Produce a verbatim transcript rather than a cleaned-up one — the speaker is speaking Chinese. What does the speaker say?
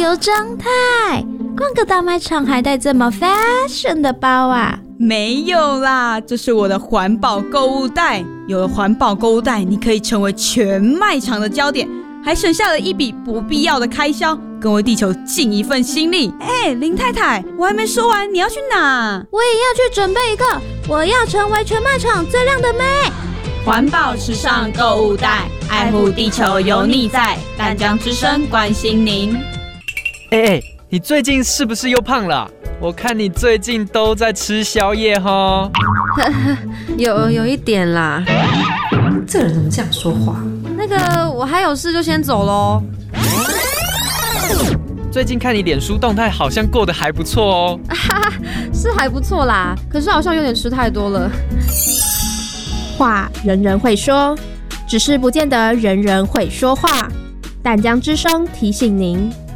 球张太，逛个大卖场还带这么 fashion 的包啊？ 没有啦，这是我的环保购物袋。有了环保购物袋，你可以成为全卖场的焦点，还省下了一笔不必要的开销，更为地球尽一份心力。哎，林太太，我还没说完，你要去哪？ 我也要去准备一个，我要成为全卖场最亮的妹。 环保时尚购物袋，爱护地球有你在，淡江之声关心您。 哎哎，你最近是不是又胖了啊？我看你最近都在吃宵夜齁。 有有一点啦。这人怎么这样说话？那个，我还有事就先走咯。 最近看你脸书动态，好像过得还不错哦。 是还不错啦，可是好像有点吃太多了。 话人人会说，只是不见得人人会说话。淡江之声提醒您。